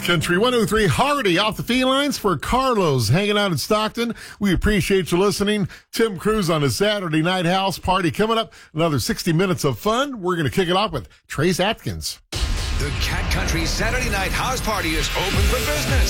Country 103 Hardy off the felines for Carlos hanging out in Stockton. We appreciate you listening. Tim Cruz on a Saturday night house party coming up. Another 60 minutes of fun. We're going to kick it off with Trace Atkins. The Cat Country Saturday night house party is open for business.